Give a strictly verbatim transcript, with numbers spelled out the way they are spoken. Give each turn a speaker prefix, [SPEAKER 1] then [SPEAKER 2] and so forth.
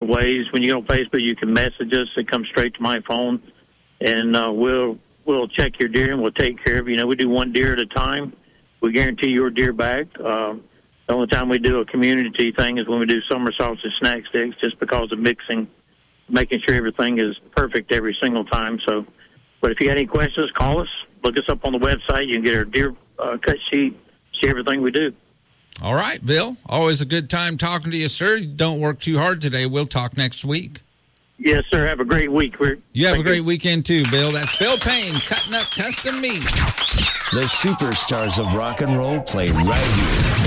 [SPEAKER 1] different ways. When you go on Facebook, you can message us. It comes straight to my phone, and uh, we'll we'll check your deer and we'll take care of you. You know, we do one deer at a time. We guarantee your deer back. Uh, the only time we do a community thing is when we do summer sausage snack sticks, just because of mixing, making sure everything is perfect every single time. So, but if you got any questions, call us. Look us up on the website. You can get our deer uh, cut sheet, see everything we do.
[SPEAKER 2] All right, Bill. Always a good time talking to you, sir. Don't work too hard today. We'll talk next week.
[SPEAKER 1] Yes, sir. Have a great week. We're,
[SPEAKER 2] you have a great you. weekend, too, Bill. That's Bill Payne, Cutting Up Custom Meat.
[SPEAKER 3] The superstars of rock and roll play right here.